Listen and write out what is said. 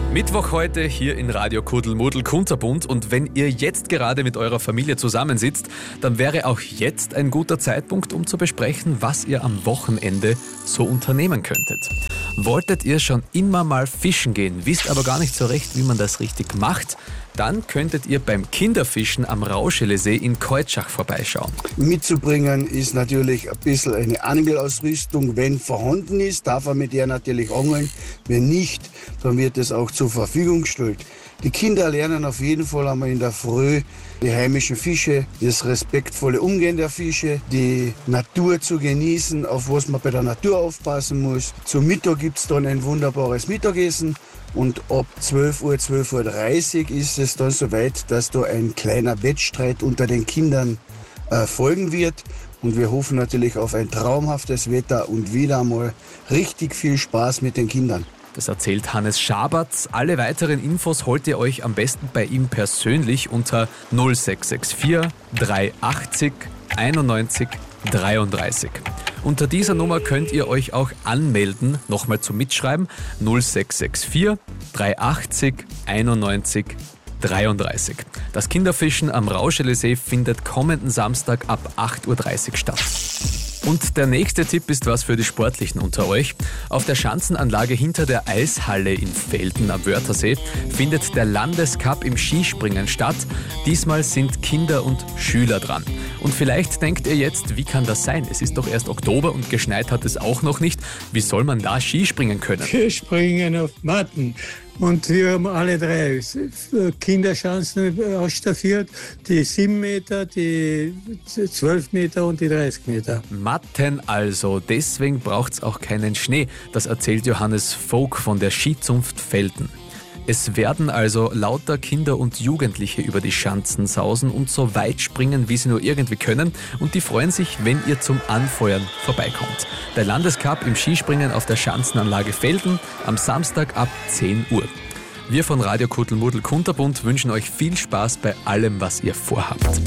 Mittwoch heute hier in Radio Kuddelmuddel Kunterbunt, und wenn ihr jetzt gerade mit eurer Familie zusammensitzt, dann wäre auch jetzt ein guter Zeitpunkt, um zu besprechen, was ihr am Wochenende so unternehmen könntet. Wolltet ihr schon immer mal fischen gehen, wisst aber gar nicht so recht, wie man das richtig macht? Dann könntet ihr beim Kinderfischen am Rauschelesee in Keutschach vorbeischauen. Mitzubringen ist natürlich ein bisschen eine Angelausrüstung. Wenn vorhanden ist, darf er mit der natürlich angeln. Wenn nicht, dann wird es auch zur Verfügung gestellt. Die Kinder lernen auf jeden Fall einmal in der Früh die heimischen Fische, das respektvolle Umgehen der Fische, die Natur zu genießen, auf was man bei der Natur aufpassen muss. Zum Mittag gibt es dann ein wunderbares Mittagessen. Und ab 12 Uhr, 12.30 Uhr ist es dann soweit, dass da ein kleiner Wettstreit unter den Kindern folgen wird. Und wir hoffen natürlich auf ein traumhaftes Wetter und wieder einmal richtig viel Spaß mit den Kindern. Das erzählt Hannes Schabertz. Alle weiteren Infos holt ihr euch am besten bei ihm persönlich unter 0664 380 91 33. Unter dieser Nummer könnt ihr euch auch anmelden, nochmal zum Mitschreiben, 0664 380 91 33. Das Kinderfischen am Rauschelesee findet kommenden Samstag ab 8.30 Uhr statt. Und der nächste Tipp ist was für die Sportlichen unter euch. Auf der Schanzenanlage hinter der Eishalle in Velten am Wörthersee findet der Landescup im Skispringen statt. Diesmal sind Kinder und Schüler dran. Und vielleicht denkt ihr jetzt, wie kann das sein? Es ist doch erst Oktober und geschneit hat es auch noch nicht. Wie soll man da Skispringen können? Wir springen auf Matten. Und wir haben alle drei Kinderschanzen ausstaffiert, die 7 Meter, die 12 Meter und die 30 Meter. Matten also, deswegen braucht es auch keinen Schnee. Das erzählt Johannes Vogt von der Skizunft Velten. Es werden also lauter Kinder und Jugendliche über die Schanzen sausen und so weit springen, wie sie nur irgendwie können. Und die freuen sich, wenn ihr zum Anfeuern vorbeikommt. Der Landescup im Skispringen auf der Schanzenanlage Velten am Samstag ab 10 Uhr. Wir von Radio Kuddelmuddel Kunterbunt wünschen euch viel Spaß bei allem, was ihr vorhabt.